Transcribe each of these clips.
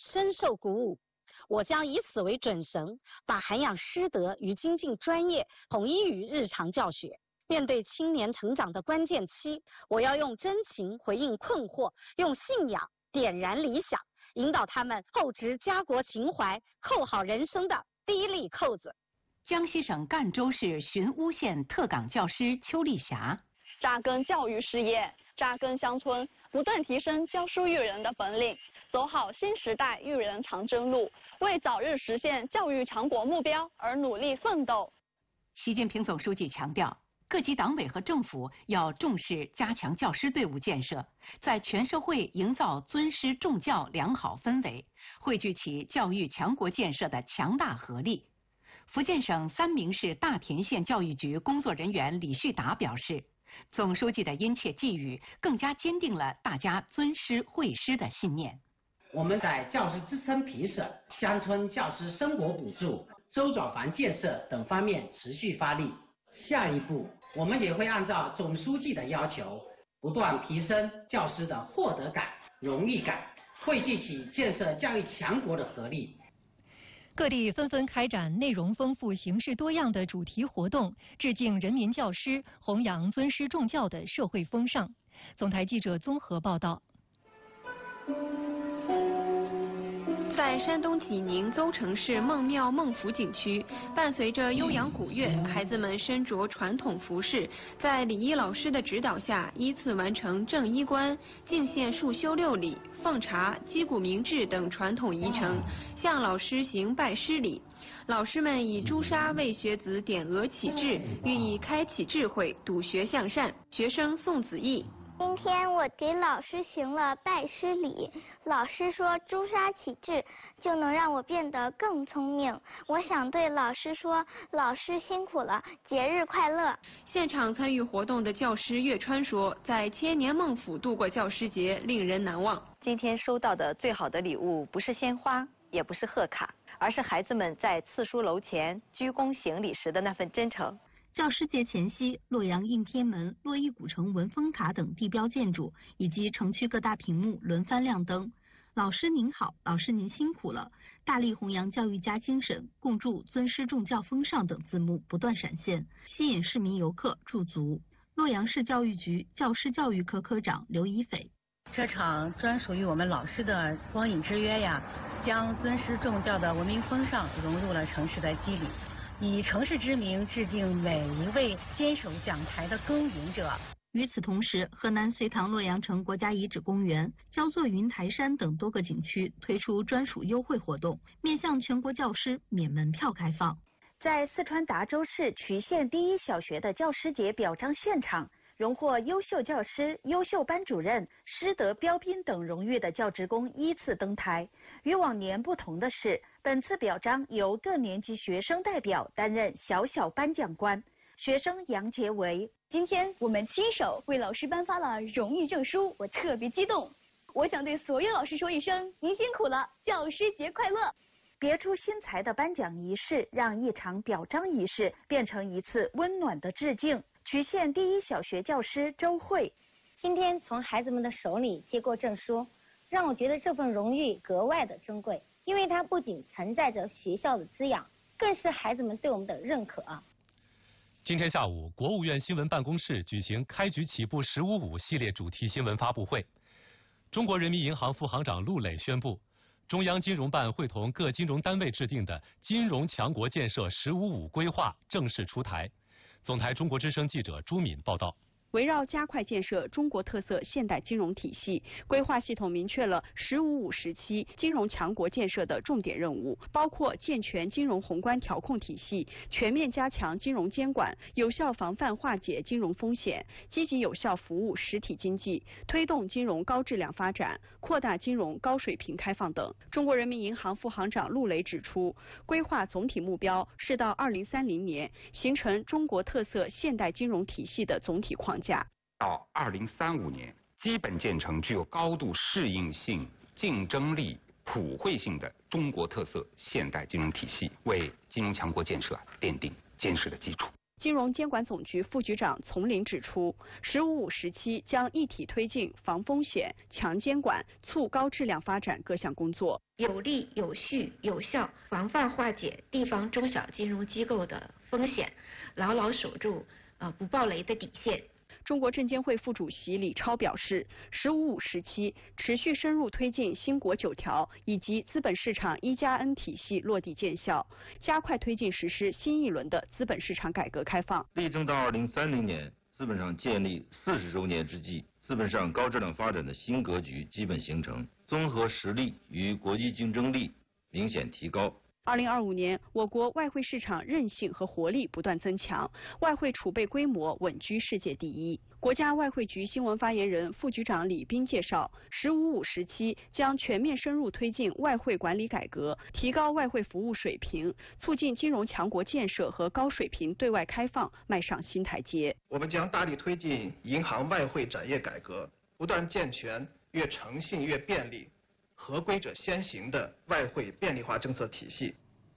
深受鼓舞。我将以此为准绳，把涵养师德与精进专业统一于日常教学。面对青年成长的关键期，我要用真情回应困惑，用信仰点燃理想，引导他们厚植家国情怀，扣好人生的第一粒扣子。 江西省赣州市寻乌县特岗教师邱丽霞， 扎根教育事业，扎根乡村，不断提升教书育人的本领，走好新时代育人长征路，为早日实现教育强国目标而努力奋斗。 习近平总书记强调，各级党委和政府要重视加强教师队伍建设，在全社会营造尊师重教良好氛围，汇聚起教育强国建设的强大合力。福建省三明市大田县教育局工作人员李旭达表示，总书记的殷切寄语更加坚定了大家尊师惠师的信念。 我们在教师支撑评审、乡村教师生活补助、周转房建设等方面持续发力。下一步，我们也会按照总书记的要求，不断提升教师的获得感、荣誉感，汇聚起建设教育强国的合力。 各地纷纷开展内容丰富、形式多样的主题活动，致敬人民教师，弘扬尊师重教的社会风尚。总台记者综合报道。 在山东济宁邹城市孟庙孟府景区，伴随着悠扬古乐，孩子们身着传统服饰，在礼仪老师的指导下，依次完成正衣冠、敬献束修六礼、奉茶、击鼓鸣志等传统仪程，向老师行拜师礼。老师们以朱砂为学子点额启智，寓意开启智慧，笃学向善。学生宋子毅。 今天我给老师行了拜师礼，老师说朱砂启智就能让我变得更聪明。我想对老师说，老师辛苦了，节日快乐。 现场参与活动的教师岳川说，在千年孟府度过教师节令人难忘。 今天收到的最好的礼物不是鲜花，也不是贺卡，而是孩子们在赐书楼前鞠躬行礼时的那份真诚。 教师节前夕，洛阳应天门、洛邑古城文峰塔等地标建筑以及城区各大屏幕轮番亮灯。老师您好，老师您辛苦了，大力弘扬教育家精神，共筑尊师重教风尚等字幕不断闪现，吸引市民游客驻足。洛阳市教育局教师教育科科长刘一斐， 这场专属于我们老师的光影之约呀，将尊师重教的文明风尚融入了城市的肌理，以城市之名致敬每一位坚守讲台的耕耘者。 与此同时，河南隋唐洛阳城国家遗址公园、焦作云台山等多个景区推出专属优惠活动，面向全国教师免门票开放。 在四川达州市渠县第一小学的教师节表彰现场，荣获优秀教师、优秀班主任、师德标兵等荣誉的教职工依次登台。与往年不同的是，本次表彰由各年级学生代表担任小颁奖官。学生杨杰维， 今天我们亲手为老师颁发了荣誉证书，我特别激动。我想对所有老师说一声，您辛苦了，教师节快乐。 别出心裁的颁奖仪式，让一场表彰仪式变成一次温暖的致敬。渠县第一小学教师周慧， 今天从孩子们的手里接过证书，让我觉得这份荣誉格外的珍贵，因为它不仅承载着学校的滋养，更是孩子们对我们的认可啊。 今天下午，国务院新闻办公室举行开局起步“15.5”系列主题新闻发布会。中国人民银行副行长陆磊宣布，中央金融办会同各金融单位制定的金融强国建设“15.5”规划正式出台。总台中国之声记者朱敏报道。 围绕加快建设中国特色现代金融体系，规划系统明确了“15.5”时期金融强国建设的重点任务，包括健全金融宏观调控体系，全面加强金融监管，有效防范化解金融风险，积极有效服务实体经济，推动金融高质量发展，扩大金融高水平开放等。中国人民银行副行长陆磊指出，规划总体目标是到2030年形成中国特色现代金融体系的总体框架。 到2035年，基本建成具有高度适应性、竞争力、普惠性的中国特色现代金融体系，为金融强国建设奠定坚实的基础。 金融监管总局副局长丛林指出，“15+5”时期将一体推进防风险、强监管、促高质量发展各项工作， 有力、有序、有效防范化解地方中小金融机构的风险，牢牢守住不爆雷的底线。 中国证监会副主席李超表示，“15+5”时期持续深入推进新国9条以及资本市场1+N 体系落地见效，加快推进实施新一轮的资本市场改革开放。 力争到2030年，资本上建立40周年之际，资本市场高质量发展的新格局基本形成，综合实力与国际竞争力明显提高。 2025年，我国外汇市场韧性和活力不断增强，外汇储备规模稳居世界第一。国家外汇局新闻发言人、副局长李斌介绍，“15+5”时期将全面深入推进外汇管理改革，提高外汇服务水平，促进金融强国建设和高水平对外开放迈上新台阶。 我们将大力推进银行外汇展业改革，不断健全越诚信越便利、合规者先行的外汇便利化政策体系。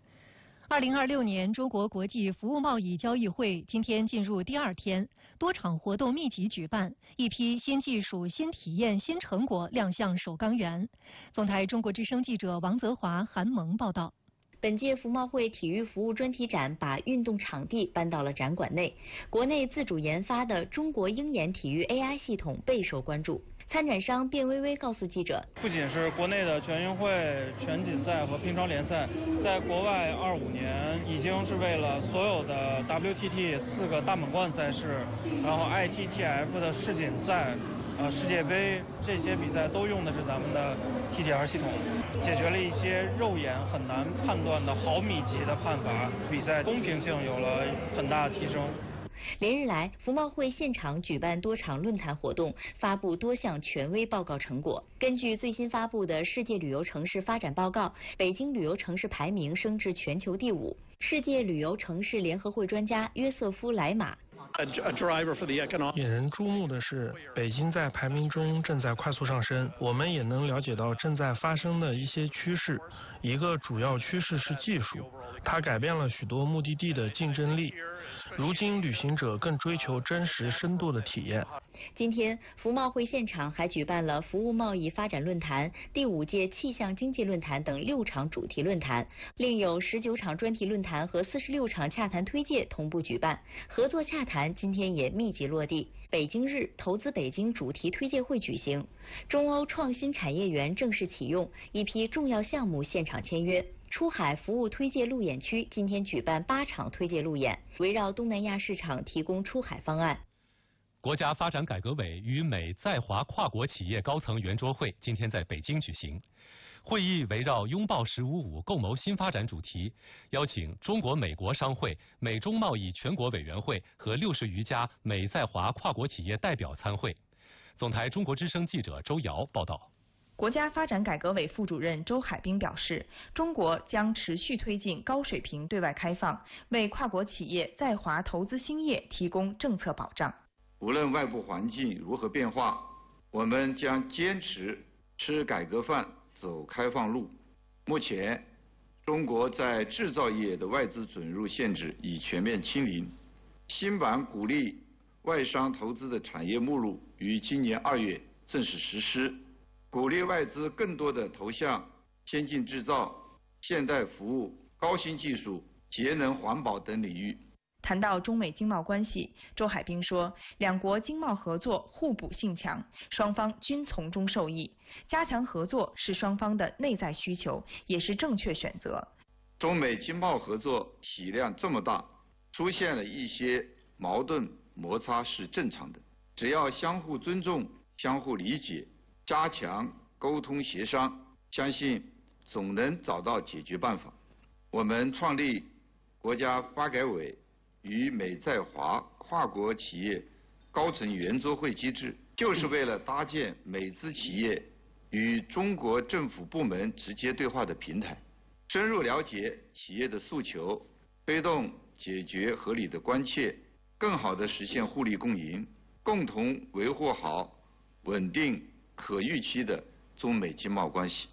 2026年中国国际服务贸易交易会今天进入第2天，多场活动密集举办，一批新技术、新体验、新成果亮相首钢园。总台中国之声记者王泽华、韩萌报道。 本届服贸会体育服务专题展把运动场地搬到了展馆内，国内自主研发的中国鹰眼体育 AI 系统备受关注。参展商卞微微告诉记者， 不仅是国内的全运会、全锦赛和乒超联赛，在国外25年已经是为了所有的 WTT 4个大满贯赛事，然后 ITTF 的世锦赛、世界杯这些比赛都用的是咱们的 TTR 系统，解决了一些肉眼很难判断的毫米级的判罚，比赛公平性有了很大的提升。 连日来，服贸会现场举办多场论坛活动，发布多项权威报告成果。根据最新发布的世界旅游城市发展报告，北京旅游城市排名升至全球第5。世界旅游城市联合会专家约瑟夫·莱马。 引人注目的是，北京在排名中正在快速上升，我们也能了解到正在发生的一些趋势。一个主要趋势是技术，它改变了许多目的地的竞争力。如今，旅行者更追求真实深度的体验。 今天，服贸会现场还举办了服务贸易发展论坛、第5届气象经济论坛等6场主题论坛，另有19场专题论坛和46场洽谈推介同步举办。合作洽谈今天也密集落地。北京日投资北京主题推介会举行，中欧创新产业园正式启用，一批重要项目现场签约。出海服务推介路演区今天举办8场推介路演，围绕东南亚市场提供出海方案。 国家发展改革委与美在华跨国企业高层圆桌会今天在北京举行。会议围绕拥抱“15+5”共谋新发展主题，邀请中国美国商会、美中贸易全国委员会和60余家美在华跨国企业代表参会。总台中国之声记者周瑶报道。 国家发展改革委副主任周海滨表示，中国将持续推进高水平对外开放，为跨国企业在华投资兴业提供政策保障。 无论外部环境如何变化，我们将坚持吃改革饭、走开放路。目前，中国在制造业的外资准入限制已全面清零。新版鼓励外商投资的产业目录于今年2月正式实施，鼓励外资更多的投向先进制造、现代服务、高新技术、节能环保等领域。 谈到中美经贸关系，周海滨说，两国经贸合作互补性强，双方均从中受益。加强合作是双方的内在需求，也是正确选择。 中美经贸合作体量这么大，出现了一些矛盾摩擦是正常的，只要相互尊重、相互理解，加强沟通协商，相信总能找到解决办法。我们创立国家发改委与美在华跨国企业高层圆桌会机制，就是为了搭建美资企业与中国政府部门直接对话的平台，深入了解企业的诉求，推动解决合理的关切，更好地实现互利共赢，共同维护好稳定可预期的中美经贸关系。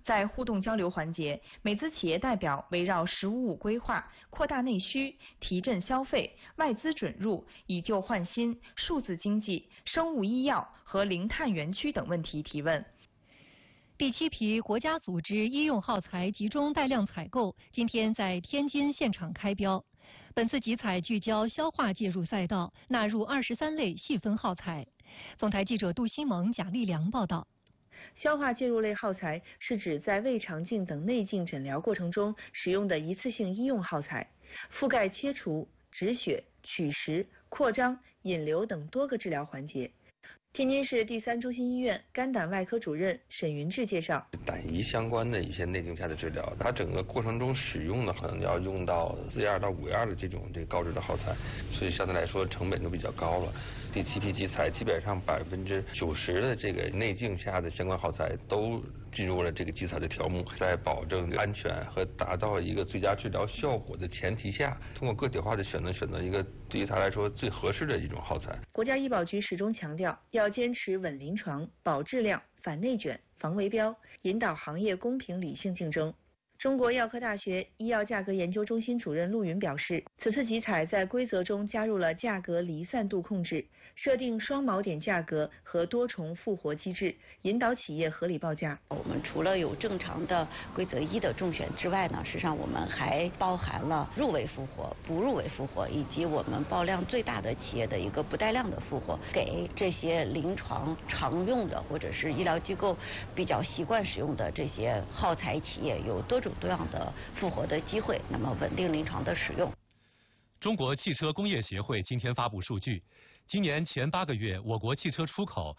在互动交流环节，美资企业代表围绕“十五五”规划、扩大内需、提振消费、外资准入、以旧换新、数字经济、生物医药和零碳园区等问题提问。 第7批国家组织医用耗材集中带量采购今天在天津现场开标。本次集采聚焦消化介入赛道，纳入23类细分耗材。总台记者杜新萌、贾立良报道。 消化介入类耗材是指在胃肠镜等内镜诊疗过程中使用的一次性医用耗材，覆盖切除、止血、取食、扩张、引流等多个治疗环节。天津市第3中心医院肝胆外科主任沈云志介绍， 胆胰相关的一些内镜下的治疗，它整个过程中使用的可能要用到4-2到5-2的这种高质的耗材，所以相对来说成本就比较高了。第7批集采基本上90%的这个内镜下的相关耗材都进入了这个集采的条目，在保证安全和达到一个最佳治疗效果的前提下，通过个体化的选择一个对于他来说最合适的一种耗材。 国家医保局始终强调，要坚持稳临床、保质量、反内卷、防围标，引导行业公平理性竞争。中国药科大学医药价格研究中心主任陆云表示，此次集采在规则中加入了价格离散度控制，设定双锚点价格和多重复活机制，引导企业合理报价。 我们除了有正常的规则1的中选之外呢，实际上我们还包含了入围复活、不入围复活，以及我们报量最大的企业的一个不带量的复活，给这些临床常用的或者是医疗机构比较习惯使用的这些耗材企业有多种多样的复活的机会，那么稳定临床的使用。 中国汽车工业协会今天发布数据，今年前8个月，我国汽车出口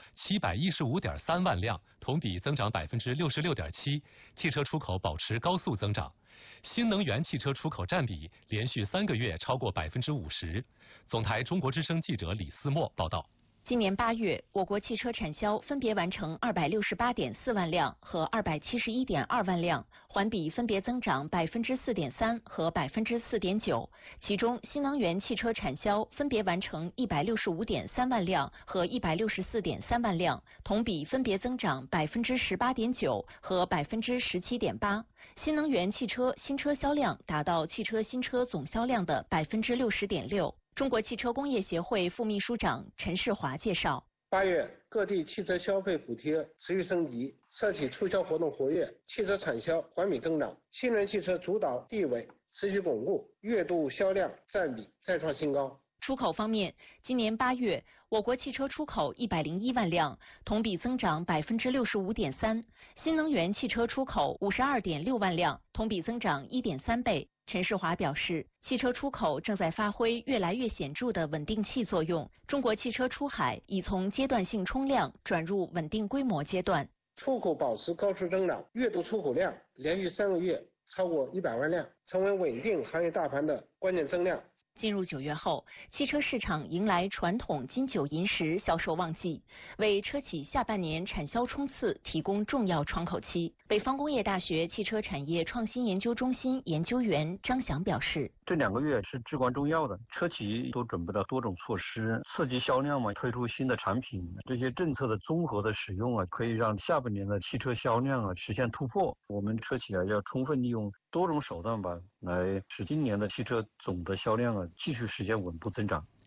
715.3万辆，同比增长66.7%，汽车出口保持高速增长。新能源汽车出口占比连续3个月超过50%。总台中国之声记者李思墨报道。 今年8月，我国汽车产销分别完成268.4万辆和271.2万辆，环比分别增长4.3%和4.9%。其中，新能源汽车产销分别完成165.3万辆和164.3万辆，同比分别增长18.9%和17.8%。新能源汽车新车销量达到汽车新车总销量的60.6%。中国汽车工业协会副秘书长陈世华介绍 ，8月各地汽车消费补贴持续升级，车企促销活动活跃，汽车产销环比增长，新能源汽车主导地位持续巩固，月度销量占比再创新高。 出口方面，今年8月，我国汽车出口101万辆，同比增长65.3%；新能源汽车出口52.6万辆，同比增长1.3倍。陈世华表示，汽车出口正在发挥越来越显著的稳定器作用，中国汽车出海已从阶段性冲量转入稳定规模阶段。 出口保持高速增长，月度出口量连续3个月超过100万辆，成为稳定行业大盘的关键增量。 进入9月后，汽车市场迎来传统金九银十销售旺季，为车企下半年产销冲刺提供重要窗口期。北方工业大学汽车产业创新研究中心研究员张翔表示， 这2个月是至关重要的，车企都准备了多种措施，刺激销量嘛，推出新的产品，这些政策的综合的使用啊，可以让下半年的汽车销量啊实现突破。我们车企啊要充分利用多种手段吧，来使今年的汽车总的销量啊继续实现稳步增长。